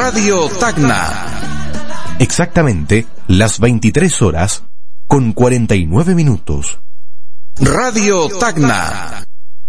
Radio Tacna. Exactamente las 23 horas con 49 minutos. Radio Tacna.